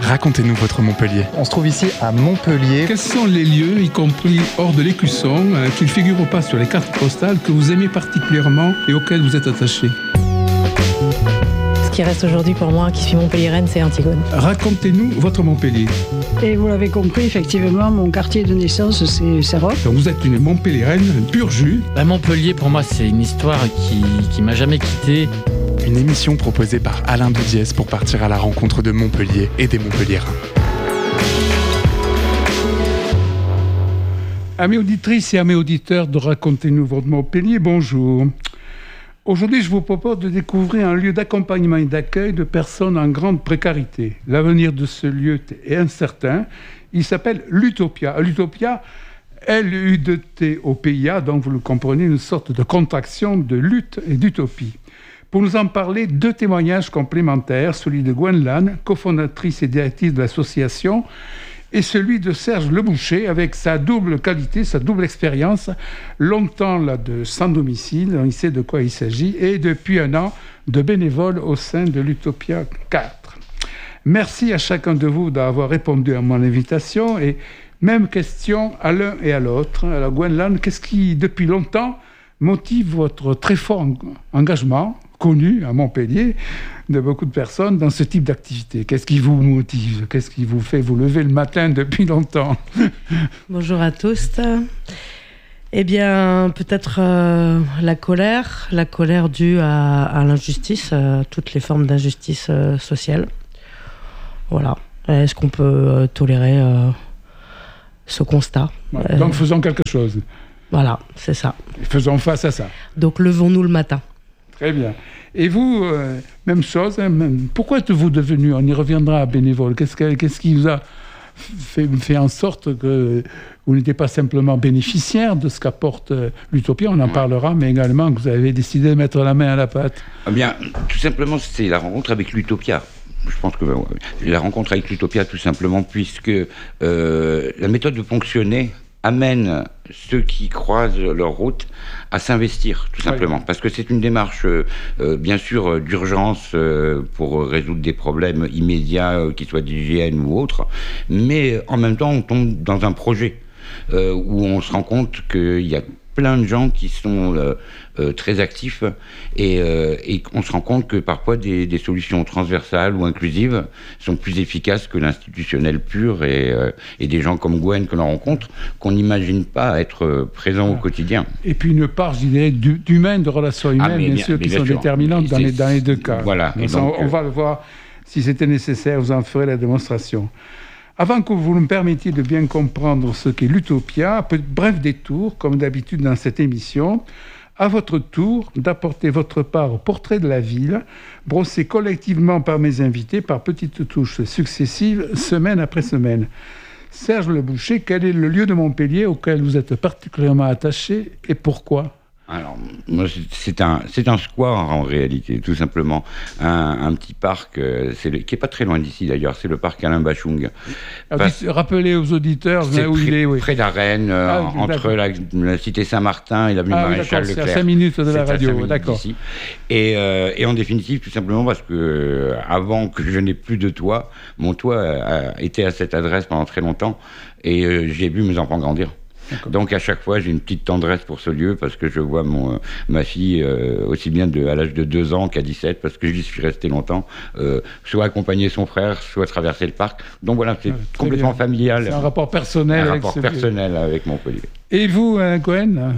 Racontez-nous votre Montpellier. On se trouve ici à Montpellier. Quels sont les lieux, y compris hors de l'Écusson, qui ne figurent pas sur les cartes postales, que vous aimez particulièrement et auxquels vous êtes attaché ? Ce qui reste aujourd'hui pour moi, qui suis montpelliéraine, c'est Antigone. Racontez-nous votre Montpellier. Et vous l'avez compris, effectivement, mon quartier de naissance, c'est Serroc. Donc vous êtes une Montpelliéraine, pur jus. Montpellier, pour moi, c'est une histoire qui m'a jamais quitté. Une émission proposée par Alain Doudiès pour partir à la rencontre de Montpellier et des Montpelliérains. Amis auditrices et amis auditeurs de Racontez-nous votre Montpellier, bonjour. Aujourd'hui, je vous propose de découvrir un lieu d'accompagnement et d'accueil de personnes en grande précarité. L'avenir de ce lieu est incertain. Il s'appelle l'Utopia. L'Utopia, L-U-T-O-P-I-A, donc vous le comprenez, une sorte de contraction de lutte et d'utopie. Pour nous en parler, 2 témoignages complémentaires, celui de Gwen Lannes, cofondatrice et directrice de l'association, et celui de Serge Leboucher, avec sa double qualité, sa double expérience, longtemps là, de sans domicile, il sait de quoi il s'agit, et depuis 1 an de bénévole au sein de l'Utopia 4. Merci à chacun de vous d'avoir répondu à mon invitation, et même question à l'un et à l'autre. Alors Gwen Lannes, qu'est-ce qui, depuis longtemps, motive votre très fort engagement, connu à Montpellier, de beaucoup de personnes dans ce type d'activité? Qu'est-ce qui vous motive? Qu'est-ce qui vous fait vous lever le matin depuis longtemps? Bonjour à tous. Eh bien, peut-être la colère due à l'injustice, toutes les formes d'injustice sociale. Voilà. Est-ce qu'on peut tolérer ce constat? Donc faisons quelque chose. Voilà, c'est ça. Faisons face à ça. Donc levons-nous le matin. Très bien. Et vous, même chose, pourquoi êtes-vous devenu, on y reviendra, bénévole? Qu'est-ce qui vous a fait en sorte que vous n'étiez pas simplement bénéficiaire de ce qu'apporte l'Utopia, on en parlera, mais également que vous avez décidé de mettre la main à la pâte? Eh bien, tout simplement, c'est la rencontre avec l'Utopia. Je pense que la rencontre avec l'Utopia, tout simplement, puisque la méthode de fonctionner amène ceux qui croisent leur route à s'investir, tout simplement. Oui. Parce que c'est une démarche, bien sûr, d'urgence pour résoudre des problèmes immédiats, qu'ils soient d'hygiène ou autres, mais en même temps, on tombe dans un projet où on se rend compte qu'il y a plein de gens qui sont très actifs et on se rend compte que parfois des solutions transversales ou inclusives sont plus efficaces que l'institutionnel pur et des gens comme Gwen que l'on rencontre, qu'on n'imagine pas être présents au quotidien. Et puis une part, je dirais, d'humain, de relations humaines, bien sûr, qui sont déterminantes dans les 2 cas. Voilà. Donc, on va le voir, si c'était nécessaire, vous en ferez la démonstration. Avant que vous me permettiez de bien comprendre ce qu'est l'Utopia, bref détour, comme d'habitude dans cette émission, à votre tour d'apporter votre part au portrait de la ville, brossé collectivement par mes invités par petites touches successives, semaine après semaine. Serge Leboucher, quel est le lieu de Montpellier auquel vous êtes particulièrement attaché et pourquoi ? Alors, moi, c'est un square en réalité, tout simplement. Un petit parc, qui est pas très loin d'ici d'ailleurs, c'est le parc Alain Bachung. Rappelez aux auditeurs où il est. Oui. Près d'Arennes, entre la cité Saint-Martin et l'avenue Maréchal Leclerc. C'est à 5 minutes de la radio, d'accord. Et en définitive, tout simplement parce que avant que je n'ai plus de toit, mon toit a été à cette adresse pendant très longtemps et j'ai vu mes enfants grandir. D'accord. Donc à chaque fois j'ai une petite tendresse pour ce lieu parce que je vois ma fille aussi bien à l'âge de 2 ans qu'à 17 parce que j'y suis resté longtemps, soit accompagner son frère, soit traverser le parc. Donc voilà, c'est complètement familial. C'est un rapport personnel. Avec Montpellier. Et vous, Gwen?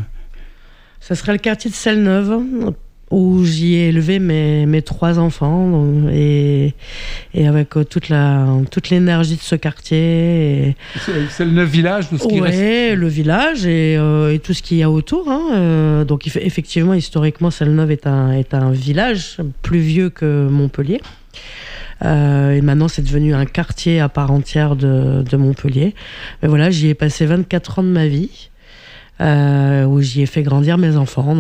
Ça serait le quartier de Selle-Neuve, où j'y ai élevé mes 3 enfants, et avec toute l'énergie de ce quartier. C'est le village, tout ce qui reste. Oui, le village et tout ce qu'il y a autour. Donc effectivement, historiquement, Selle-Neuve est un village plus vieux que Montpellier. Et maintenant, c'est devenu un quartier à part entière de Montpellier. Mais voilà, j'y ai passé 24 ans de ma vie, où j'y ai fait grandir mes enfants.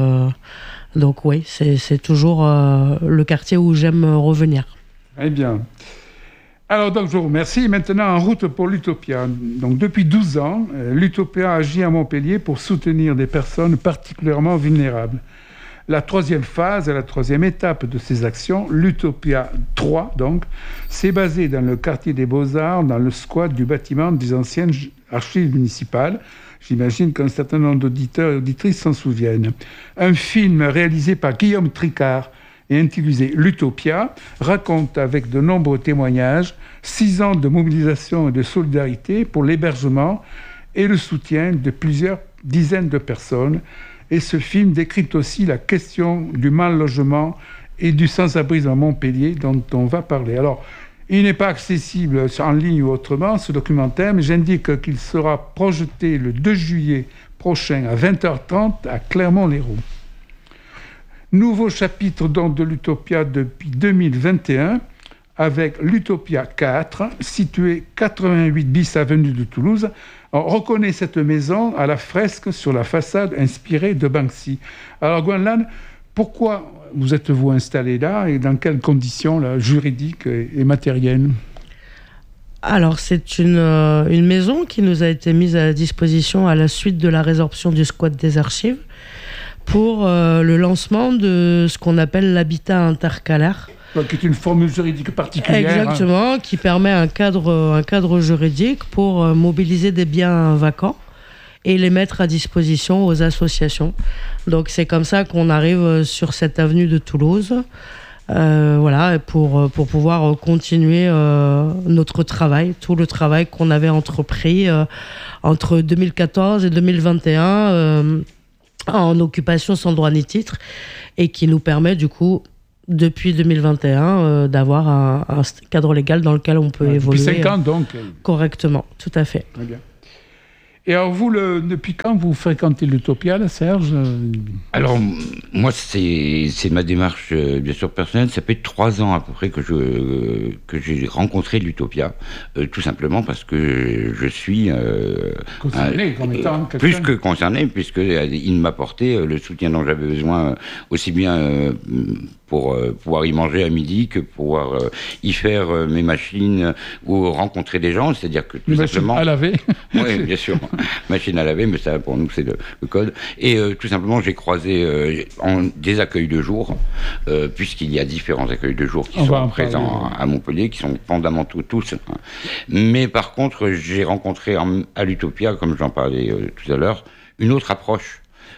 Donc oui, c'est toujours le quartier où j'aime revenir. Eh bien. Alors, donc, je vous remercie. Maintenant, en route pour l'Utopia. Donc, depuis 12 ans, l'Utopia agit à Montpellier pour soutenir des personnes particulièrement vulnérables. La troisième phase, la troisième étape de ces actions, l'Utopia 3, donc, c'est basé dans le quartier des Beaux-Arts, dans le squat du bâtiment des anciennes archives municipales. J'imagine qu'un certain nombre d'auditeurs et auditrices s'en souviennent. Un film réalisé par Guillaume Tricard et intitulé L'Utopia raconte avec de nombreux témoignages 6 ans de mobilisation et de solidarité pour l'hébergement et le soutien de plusieurs dizaines de personnes. Et ce film décrypte aussi la question du mal-logement et du sans-abrisme à Montpellier dont on va parler. Alors, il n'est pas accessible en ligne ou autrement, ce documentaire, mais j'indique qu'il sera projeté le 2 juillet prochain à 20h30 à Clermont-Lérault. Nouveau chapitre donc de l'Utopia depuis 2021 avec l'Utopia 4, située 88 bis avenue de Toulouse. On reconnaît cette maison à la fresque sur la façade inspirée de Banksy. Alors Gwenlan, pourquoi vous êtes-vous installé là et dans quelles conditions là, juridiques et matérielles ? Alors, c'est une maison qui nous a été mise à disposition à la suite de la résorption du squat des archives pour le lancement de ce qu'on appelle l'habitat intercalaire. Qui est une formule juridique particulière. Exactement, qui permet un cadre juridique pour mobiliser des biens vacants et les mettre à disposition aux associations. Donc c'est comme ça qu'on arrive sur cette avenue de Toulouse, pour pouvoir continuer notre travail, tout le travail qu'on avait entrepris entre 2014 et 2021 en occupation sans droit ni titre, et qui nous permet du coup depuis 2021 d'avoir un cadre légal dans lequel on peut évoluer. Depuis 5 ans donc. Correctement, tout à fait. Très bien. Et alors vous, depuis quand vous fréquentez l'Utopia, là, Serge ? Alors moi, c'est ma démarche bien sûr personnelle. Ça fait 3 ans à peu près que j'ai rencontré l'Utopia, tout simplement parce que je suis concerné comme étant plus que concerné, puisqu'il m'apportait le soutien dont j'avais besoin, aussi bien pour pouvoir y manger à midi que pouvoir y faire mes machines ou rencontrer des gens, c'est-à-dire que tout simplement... Machine à laver. Oui, bien sûr, machine à laver, mais ça pour nous c'est le code. Et tout simplement j'ai croisé des accueils de jour, puisqu'il y a différents accueils de jour qui sont présents à Montpellier, qui sont fondamentaux tous. Mais par contre j'ai rencontré à l'Utopia, comme j'en parlais tout à l'heure, une autre approche.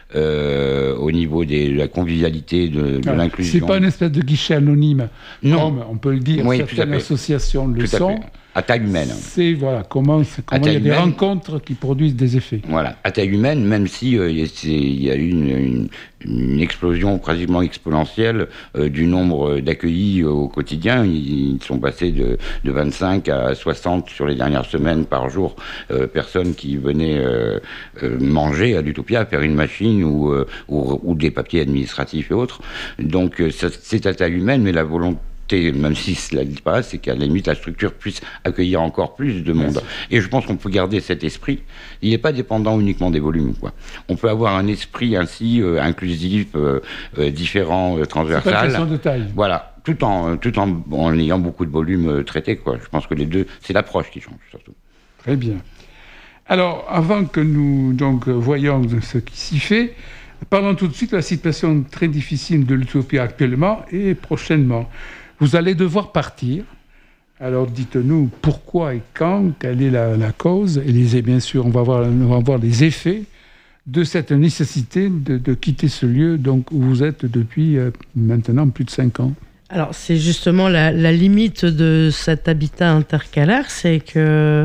Au niveau de la convivialité, de l'inclusion. C'est pas une espèce de guichet anonyme, non. Comme on peut le dire, oui, certaines associations le sont. À taille humaine. C'est comment il y a des rencontres qui produisent des effets. Voilà, à taille humaine, même si il y a eu une explosion pratiquement exponentielle du nombre d'accueillis au quotidien. Ils sont passés de 25 à 60 sur les dernières semaines par jour, personnes qui venaient manger à l'Utopia, faire une machine ou des papiers administratifs et autres. Donc c'est à taille humaine, mais la volonté, même si cela ne dit pas, c'est qu'à la limite la structure puisse accueillir encore plus de monde. Et je pense qu'on peut garder cet esprit. Il n'est pas dépendant uniquement des volumes, quoi. On peut avoir un esprit ainsi inclusif, différent, transversal. C'est pas une question de taille. Voilà, tout en ayant beaucoup de volumes traités, quoi. Je pense que les deux, c'est l'approche qui change surtout. Très bien. Alors, avant que nous voyions ce qui s'y fait, parlons tout de suite de la situation très difficile de l'Utopia actuellement et prochainement. Vous allez devoir partir. Alors dites-nous pourquoi et quand, quelle est la cause, et bien sûr on va voir les effets de cette nécessité de quitter ce lieu donc, où vous êtes depuis maintenant plus de 5 ans. Alors c'est justement la limite de cet habitat intercalaire, c'est que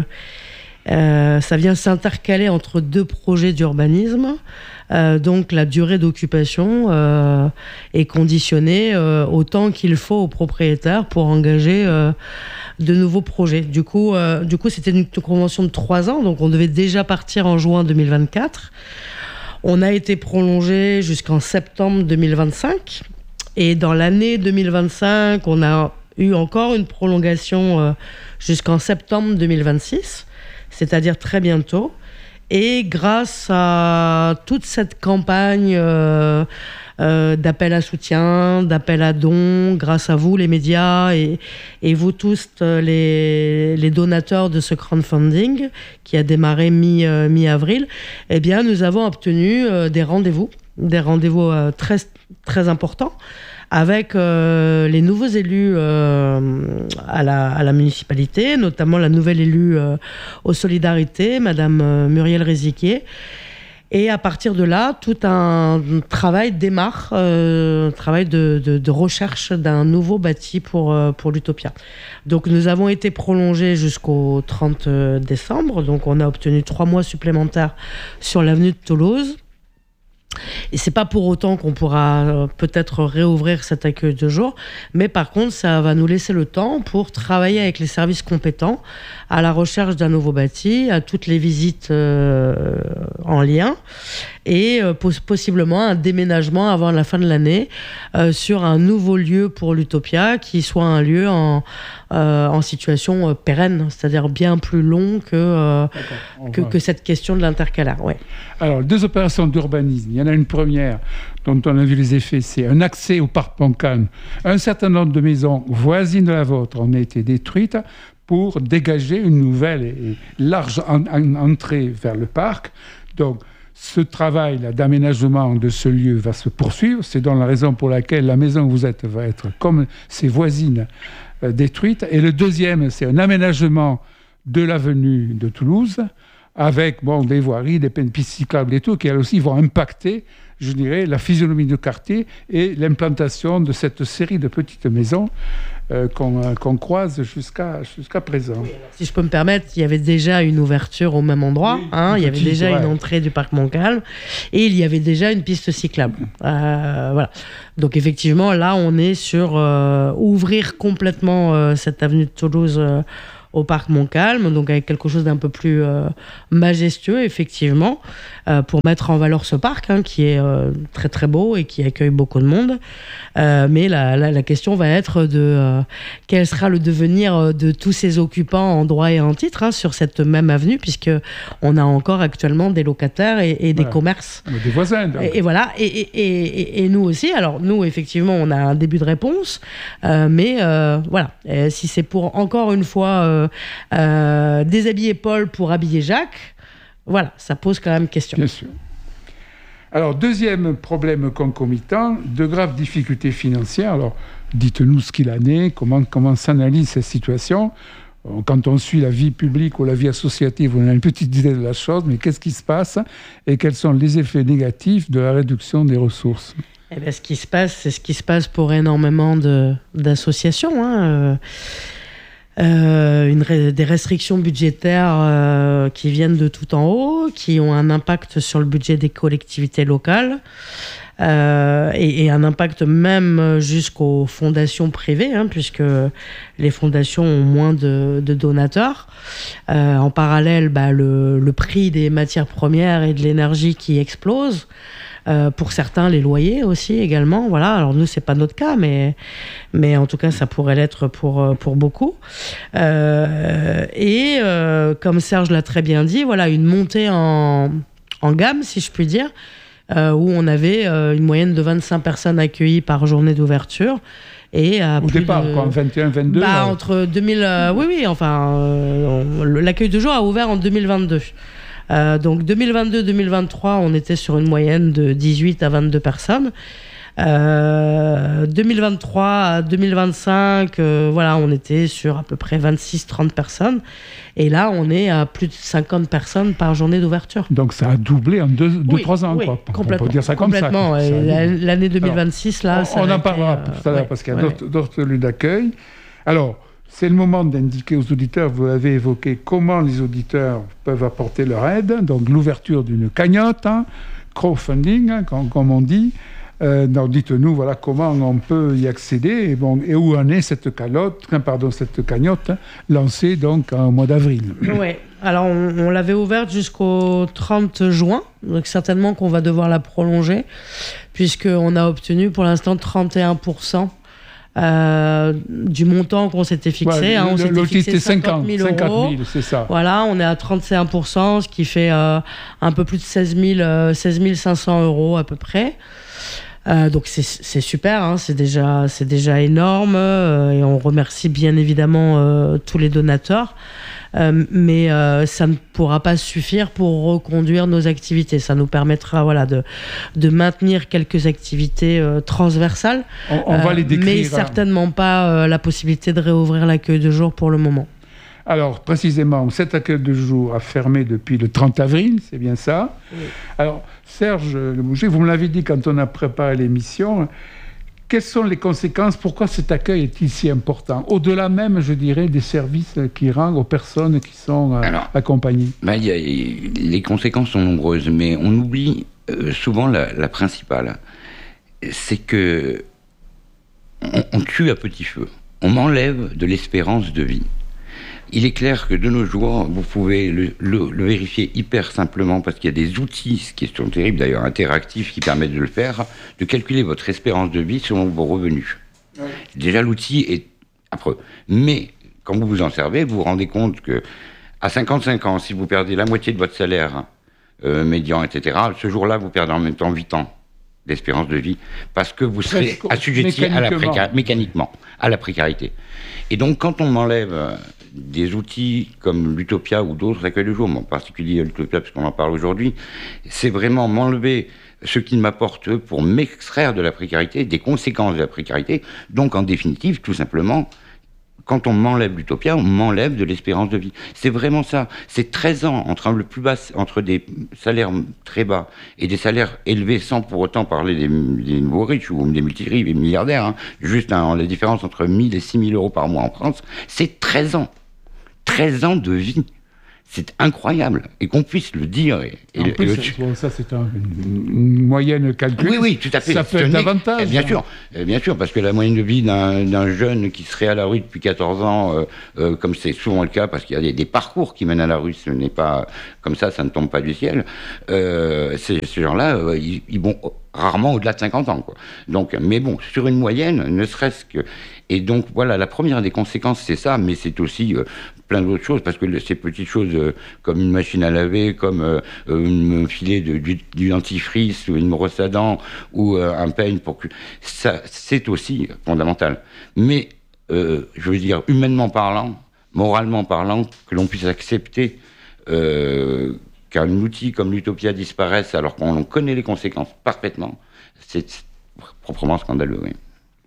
ça vient s'intercaler entre 2 projets d'urbanisme. Donc la durée d'occupation est conditionnée au temps qu'il faut aux propriétaires pour engager de nouveaux projets. Du coup c'était une convention de 3 ans, donc on devait déjà partir en juin 2024. On a été prolongé jusqu'en septembre 2025. Et dans l'année 2025, on a eu encore une prolongation jusqu'en septembre 2026, c'est-à-dire très bientôt. Et grâce à toute cette campagne d'appel à soutien, d'appel à dons, grâce à vous les médias et vous tous les donateurs de ce crowdfunding qui a démarré mi-avril, eh bien nous avons obtenu des rendez-vous très, très importants avec les nouveaux élus à la municipalité, notamment la nouvelle élue aux Solidarités, Madame Muriel Réziquier. Et à partir de là, tout un travail démarre, travail de recherche d'un nouveau bâti pour l'Utopia. Donc nous avons été prolongés jusqu'au 30 décembre, donc on a obtenu 3 mois supplémentaires sur l'avenue de Toulouse. Et c'est pas pour autant qu'on pourra peut-être réouvrir cet accueil de jour, mais par contre, ça va nous laisser le temps pour travailler avec les services compétents à la recherche d'un nouveau bâti, à toutes les visites en lien, et possiblement un déménagement avant la fin de l'année sur un nouveau lieu pour l'Utopia, qui soit un lieu en situation pérenne, c'est-à-dire bien plus long que cette question de l'intercalaire. Ouais. Alors, 2 opérations d'urbanisme. Il y en a une première dont on a vu les effets, c'est un accès au parc Montcalm. Un certain nombre de maisons voisines de la vôtre ont été détruites pour dégager une nouvelle et large entrée vers le parc. Donc, ce travail d'aménagement de ce lieu va se poursuivre. C'est donc la raison pour laquelle la maison où vous êtes va être, comme ses voisines, détruite. Et le deuxième, c'est un aménagement de l'avenue de Toulouse, avec des voiries, des pistes cyclables et tout, qui elles aussi vont impacter, je dirais, la physionomie du quartier et l'implantation de cette série de petites maisons qu'on croise jusqu'à présent. Si je peux me permettre, il y avait déjà une ouverture au même endroit, il y avait déjà une entrée du parc Montcalm et il y avait déjà une piste cyclable. Voilà. Donc effectivement, là, on est sur ouvrir complètement cette avenue de Toulouse au parc Montcalm, donc avec quelque chose d'un peu plus majestueux, effectivement, pour mettre en valeur ce parc, qui est très très beau et qui accueille beaucoup de monde. Mais la question va être de quel sera le devenir de tous ces occupants en droit et en titre sur cette même avenue, puisqu'on a encore actuellement des locataires et des commerces. Des voisins. Donc. Et voilà, et nous aussi. Alors nous, effectivement, on a un début de réponse, mais voilà, si c'est pour encore une fois déshabiller Paul pour habiller Jacques, voilà, ça pose quand même question. Bien sûr. Alors, deuxième problème concomitant, de graves difficultés financières. Alors, dites-nous ce qu'il en est, comment s'analyse cette situation. Quand on suit la vie publique ou la vie associative, on a une petite idée de la chose, mais qu'est-ce qui se passe et quels sont les effets négatifs de la réduction des ressources ? Eh bien, ce qui se passe, c'est ce qui se passe pour énormément d'associations. Des restrictions budgétaires qui viennent de tout en haut, qui ont un impact sur le budget des collectivités locales et un impact même jusqu'aux fondations privées, puisque les fondations ont moins de donateurs. En parallèle, le prix des matières premières et de l'énergie qui explose. Pour certains, les loyers aussi également. Voilà. Alors nous, c'est pas notre cas, mais en tout cas, ça pourrait l'être pour beaucoup. Comme Serge l'a très bien dit, voilà, une montée en gamme, si je puis dire, où on avait une moyenne de 25 personnes accueillies par journée d'ouverture. Et au départ, en 21, 22 entre 2000... l'accueil de jour a ouvert en 2022. Donc 2022-2023, on était sur une moyenne de 18 à 22 personnes. 2023 à 2025, on était sur à peu près 26-30 personnes. Et là, on est à plus de 50 personnes par journée d'ouverture. Donc ça a doublé en 2-3 ans. Oui, quoi. Complètement. On peut dire ça comme ça. L'année 2026, là... On en parlera tout à l'heure, parce qu'il y a d'autres lieux d'accueil. Alors... C'est le moment d'indiquer aux auditeurs, vous l'avez évoqué, comment les auditeurs peuvent apporter leur aide. Donc l'ouverture d'une cagnotte, crowdfunding, comme on dit. Donc dites-nous comment on peut y accéder et où en est cette cagnotte lancée donc en mois d'avril. Oui, alors on l'avait ouverte jusqu'au 30 juin, donc certainement qu'on va devoir la prolonger, puisqu'on a obtenu pour l'instant 31%. Du montant qu'on s'était fixé. On s'était fixé 50 000 euros. C'est ça. Voilà, on est à 31%, ce qui fait un peu plus de 16 500 euros à peu près. Donc c'est super, hein, c'est déjà énorme, et on remercie bien évidemment tous les donateurs. Mais ça ne pourra pas suffire pour reconduire nos activités. Ça nous permettra de maintenir quelques activités transversales. On va les décrire. Mais certainement pas la possibilité de réouvrir l'accueil de jour pour le moment. Alors, précisément, cet accueil de jour a fermé depuis le 30 avril, c'est bien ça. Oui. Alors, Serge Lemouget, vous me l'avez dit quand on a préparé l'émission, quelles sont les conséquences? Pourquoi cet accueil est-il si important? Au-delà même, je dirais, des services qu'il rend aux personnes qui sont accompagnées. Les conséquences sont nombreuses, mais on oublie souvent la principale. C'est que on tue à petit feu. On m'enlève de l'espérance de vie. Il est clair que de nos jours, vous pouvez le vérifier hyper simplement parce qu'il y a des outils, qui sont terribles d'ailleurs, interactifs, qui permettent de le faire, de calculer votre espérance de vie selon vos revenus. Ouais. Déjà, l'outil est affreux. Mais quand vous vous en servez, vous vous rendez compte que à 55 ans, si vous perdez la moitié de votre salaire médian, etc., ce jour-là, vous perdez en même temps 8 ans d'espérance de vie parce que vous serez assujetti mécaniquement à la précarité. Et donc, quand on m'enlève des outils comme l'Utopia ou d'autres accueils de jour, mais en particulier l'Utopia parce qu'on en parle aujourd'hui, c'est vraiment m'enlever ce qui m'apporte pour m'extraire de la précarité, des conséquences de la précarité. Donc en définitive, tout simplement, quand on m'enlève l'Utopia, on m'enlève de l'espérance de vie. C'est vraiment ça. C'est 13 ans entre des salaires très bas et des salaires élevés sans pour autant parler des nouveaux riches ou des multiriches, des milliardaires. Hein. Juste la différence entre 1 000 et 6 000 euros par mois en France, c'est 13 ans. 13 ans de vie. C'est incroyable. Et qu'on puisse le dire. Ça, c'est une moyenne calculée. Oui, tout à fait. Ça peut être davantage. Bien sûr, parce que la moyenne de vie d'un jeune qui serait à la rue depuis 14 ans, comme c'est souvent le cas, parce qu'il y a des parcours qui mènent à la rue, ce n'est pas comme ça ne tombe pas du ciel. Ces gens-là, ils vont rarement au-delà de 50 ans, quoi. Donc, mais bon, sur une moyenne, ne serait-ce que... Et donc, voilà, la première des conséquences, c'est ça, mais c'est aussi plein d'autres choses, parce que ces petites choses comme une machine à laver, comme un filet du dentifrice, ou une brosse à dents, ou un peigne, ça, c'est aussi fondamental. Mais, je veux dire, humainement parlant, moralement parlant, que l'on puisse accepter qu'un outil comme l'Utopia disparaisse alors qu'on connaît les conséquences parfaitement, c'est proprement scandaleux, oui.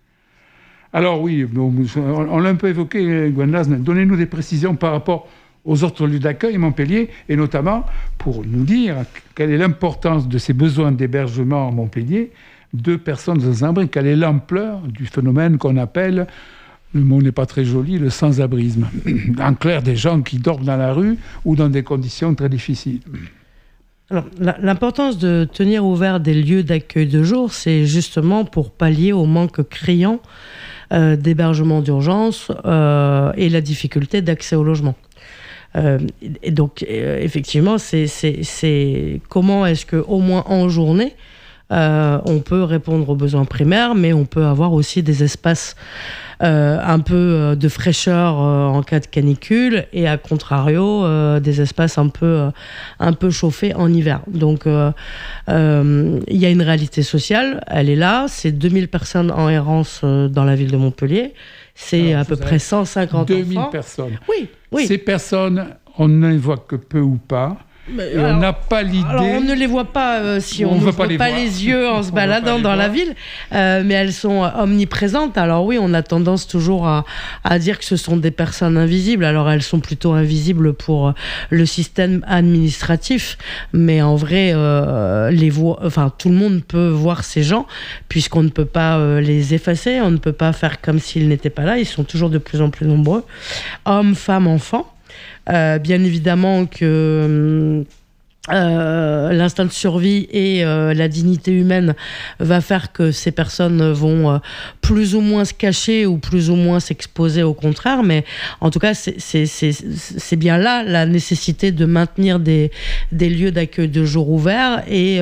Alors oui, on l'a un peu évoqué, Gwendas, donnez-nous des précisions par rapport aux autres lieux d'accueil à Montpellier, et notamment pour nous dire quelle est l'importance de ces besoins d'hébergement à Montpellier de personnes sans-abri, quelle est l'ampleur du phénomène qu'on appelle, le mot n'est pas très joli, le sans-abrisme. En clair, des gens qui dorment dans la rue ou dans des conditions très difficiles. Alors, l'importance de tenir ouvert des lieux d'accueil de jour, c'est justement pour pallier au manque criant d'hébergement d'urgence et la difficulté d'accès au logement. Et donc, effectivement, c'est comment est-ce qu'au moins en journée, on peut répondre aux besoins primaires, mais on peut avoir aussi des espaces un peu de fraîcheur en cas de canicule, et à contrario des espaces un peu chauffés en hiver. Donc il y a une réalité sociale, elle est là, c'est 2000 personnes en errance dans la ville de Montpellier, c'est à peu près 150 enfants. 2000 personnes. Oui. Ces personnes, on ne les voit que peu ou pas. Et on n'a pas l'idée. Alors on ne les voit pas si on n'ouvre pas les yeux en se baladant dans la ville, mais elles sont omniprésentes. Alors oui, on a tendance toujours à dire que ce sont des personnes invisibles. Alors elles sont plutôt invisibles pour le système administratif, mais en vrai, tout le monde peut voir ces gens, puisqu'on ne peut pas les effacer, on ne peut pas faire comme s'ils n'étaient pas là. Ils sont toujours de plus en plus nombreux, hommes, femmes, enfants. Bien évidemment que l'instinct de survie et la dignité humaine va faire que ces personnes vont plus ou moins se cacher ou plus ou moins s'exposer au contraire, mais en tout cas c'est bien là la nécessité de maintenir des lieux d'accueil de jour ouverts, et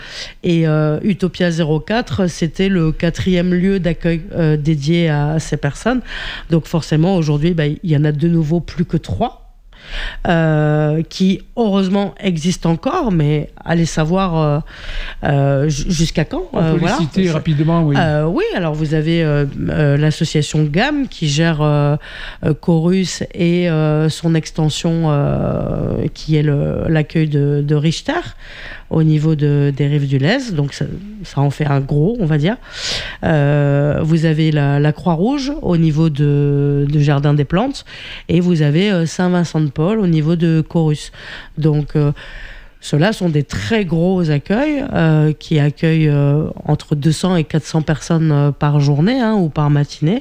Utopia 04 c'était le 4e lieu d'accueil dédié à ces personnes. Donc forcément aujourd'hui il y en a de nouveau plus que 3. qui heureusement existent encore, mais allez savoir jusqu'à quand. On peut les citer rapidement, oui. Oui, alors vous avez l'association GAM qui gère Chorus et son extension qui est l'accueil de Richter au niveau des rives du Lez, donc ça en fait un gros, on va dire. Vous avez la Croix-Rouge au niveau du Jardin des Plantes, et vous avez Saint-Vincent-de-Paul au niveau de Chorus. Donc ceux-là sont des très gros accueils qui accueillent entre 200 et 400 personnes par journée ou par matinée.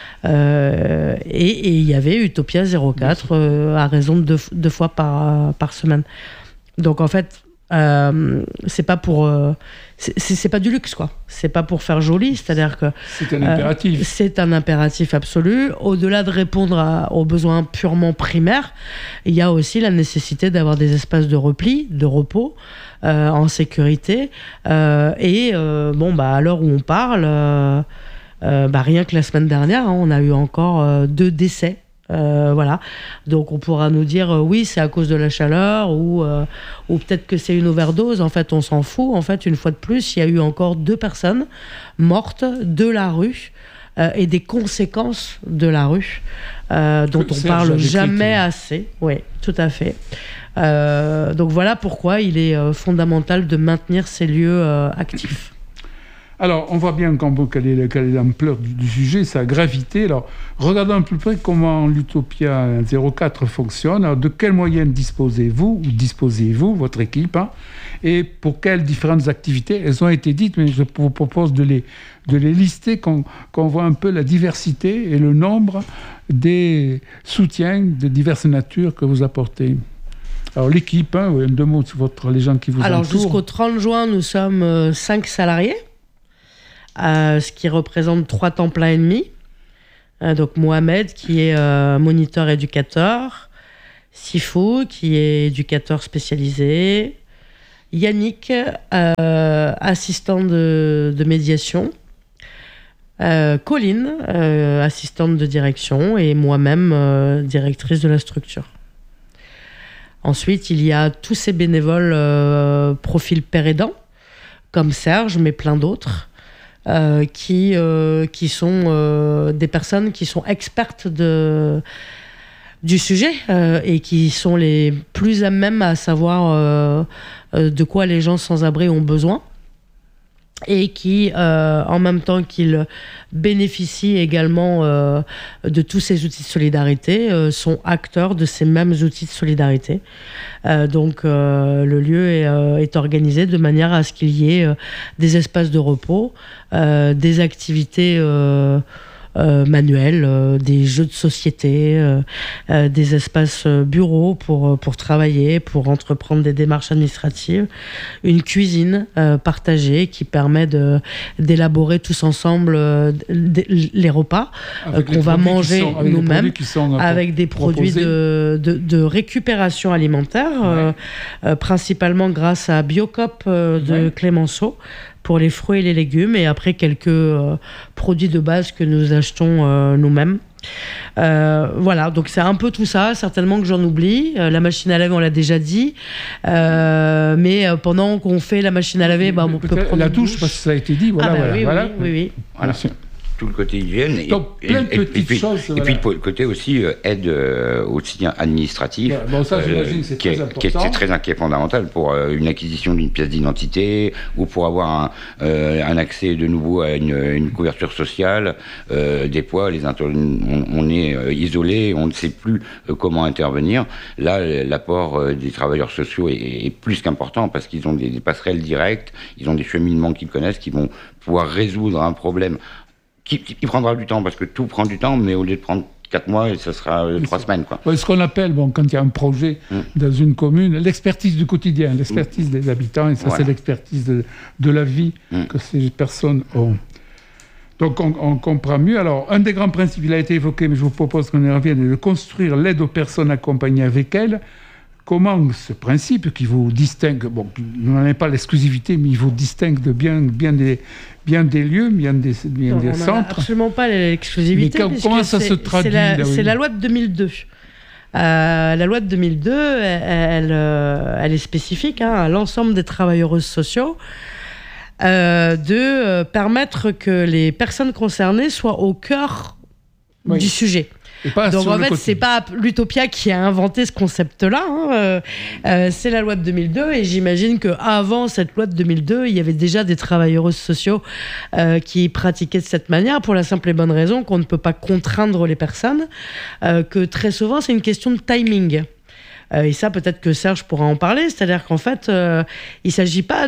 Et il y avait Utopia 04 à raison de deux fois par semaine. Donc en fait, c'est pas pour c'est pas du luxe, quoi. C'est pas pour faire joli, c'est-à-dire que c'est un impératif. C'est un impératif absolu. Au-delà de répondre aux besoins purement primaires, il y a aussi la nécessité d'avoir des espaces de repli, de repos, en sécurité. Et à l'heure où on parle, rien que la semaine dernière, on a eu encore 2 décès. Voilà, donc on pourra nous dire oui, c'est à cause de la chaleur ou peut-être que c'est une overdose. En fait, on s'en fout. En fait, une fois de plus, il y a eu encore 2 personnes mortes de la rue et des conséquences de la rue dont on parle jamais assez. Oui, tout à fait. Donc voilà pourquoi il est fondamental de maintenir ces lieux actifs. Alors, on voit bien quelle est l'ampleur du sujet, sa gravité. Alors, regardons un peu près comment l'Utopia 04 fonctionne. Alors, de quels moyens disposez-vous, votre équipe, et pour quelles différentes activités? Elles ont été dites, mais je vous propose de les lister, qu'on voit un peu la diversité et le nombre des soutiens de diverses natures que vous apportez. Alors, l'équipe, 2 mots sur les gens qui vous entourent. Alors, jusqu'au 30 juin, nous sommes 5 salariés. Ce qui représente 3 temps plein et demi. Donc Mohamed, qui est moniteur éducateur, Sifou, qui est éducateur spécialisé, Yannick, assistant de médiation, Colline, assistante de direction, et moi-même, directrice de la structure. Ensuite, il y a tous ces bénévoles profil père aidant, comme Serge, mais plein d'autres. Qui sont des personnes qui sont expertes du sujet et qui sont les plus à même à savoir de quoi les gens sans-abri ont besoin, et qui, en même temps qu'ils bénéficient également de tous ces outils de solidarité, sont acteurs de ces mêmes outils de solidarité. Donc le lieu est organisé de manière à ce qu'il y ait des espaces de repos, des activités manuels, des jeux de société, des espaces bureaux pour travailler, pour entreprendre des démarches administratives, une cuisine partagée qui permet d'élaborer tous ensemble les repas qu'on va manger nous-mêmes, avec des produits de récupération alimentaire, principalement grâce à Biocop de Clémenceau, pour les fruits et les légumes, et après quelques produits de base que nous achetons nous-mêmes. Voilà, donc c'est un peu tout ça, certainement que j'en oublie. La machine à laver, on l'a déjà dit, mais pendant qu'on fait la machine à laver, on peut prendre la douche, parce que ça a été dit. Oui. Voilà. Tout le côté hygiène plein de petites choses. Et puis le côté aussi aide aussi administratif, ça, j'imagine, c'est très important. Qui est fondamental pour une acquisition d'une pièce d'identité, ou pour avoir un accès de nouveau à une couverture sociale. Des fois, on est isolé, on ne sait plus comment intervenir. Là, l'apport des travailleurs sociaux est plus qu'important, parce qu'ils ont des passerelles directes, ils ont des cheminements qu'ils connaissent, qui vont pouvoir résoudre un problème qui prendra du temps, parce que tout prend du temps, mais au lieu de prendre 4 mois, ça sera 3 semaines. Ce qu'on appelle, quand il y a un projet dans une commune, l'expertise du quotidien, l'expertise des habitants, et ça, c'est l'expertise de la vie que ces personnes ont. Donc on comprend mieux. Alors, un des grands principes, il a été évoqué, mais je vous propose qu'on y revienne, est de construire l'aide aux personnes accompagnées avec elles. Comment ce principe qui vous distingue, vous n'en avez pas l'exclusivité, mais il vous distingue de bien des lieux, bien des centres. Absolument pas l'exclusivité. Mais comment ça se traduit C'est la loi de 2002. La loi de 2002, elle est spécifique à l'ensemble des travailleurs sociaux de permettre que les personnes concernées soient au cœur du sujet. Donc en fait, c'est pas l'Utopia qui a inventé ce concept-là, c'est la loi de 2002, et j'imagine qu'avant cette loi de 2002, il y avait déjà des travailleurs sociaux qui pratiquaient de cette manière, pour la simple et bonne raison qu'on ne peut pas contraindre les personnes, que très souvent c'est une question de timing. Et ça, peut-être que Serge pourra en parler, c'est-à-dire qu'en fait, il ne s'agit pas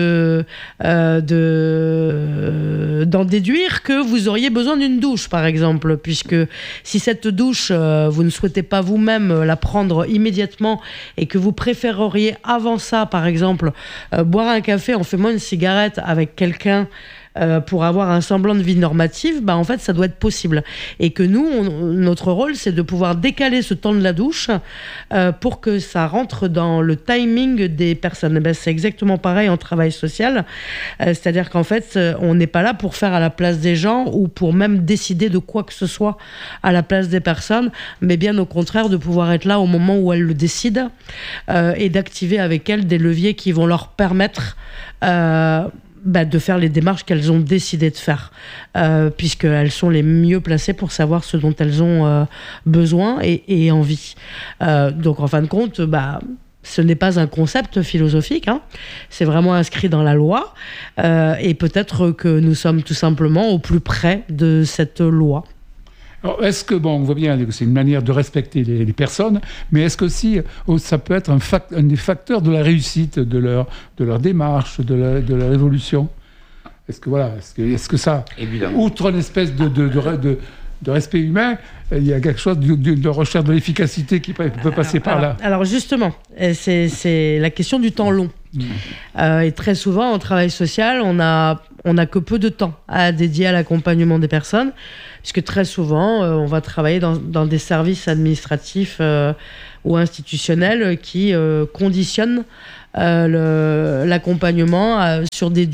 d'en déduire que vous auriez besoin d'une douche, par exemple, puisque si cette douche, vous ne souhaitez pas vous-même la prendre immédiatement et que vous préféreriez avant ça, par exemple, boire un café en fumant une cigarette avec quelqu'un pour avoir un semblant de vie normative, en fait, ça doit être possible. Et que nous, notre rôle, c'est de pouvoir décaler ce temps de la douche pour que ça rentre dans le timing des personnes. C'est exactement pareil en travail social. C'est-à-dire qu'en fait, on n'est pas là pour faire à la place des gens ou pour même décider de quoi que ce soit à la place des personnes, mais bien au contraire, de pouvoir être là au moment où elles le décident et d'activer avec elles des leviers qui vont leur permettre de faire les démarches qu'elles ont décidé de faire, puisqu'elles sont les mieux placées pour savoir ce dont elles ont besoin et envie. Donc en fin de compte, ce n'est pas un concept philosophique, c'est vraiment inscrit dans la loi, et peut-être que nous sommes tout simplement au plus près de cette loi. Alors, est-ce que, on voit bien que c'est une manière de respecter les personnes, mais est-ce que aussi ça peut être un des facteurs de la réussite de leur démarche, de leur évolution? Est-ce que ça, évidemment, outre une espèce de respect humain, il y a quelque chose de recherche de l'efficacité qui peut passer par là? Alors justement, c'est la question du temps long. Et très souvent, en travail social, on a que peu de temps à dédier à l'accompagnement des personnes, puisque très souvent, on va travailler dans des services administratifs ou institutionnels qui conditionnent l'accompagnement sur des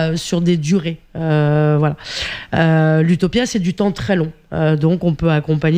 durées. Voilà. L'Utopia, c'est du temps très long. Donc, on peut accompagner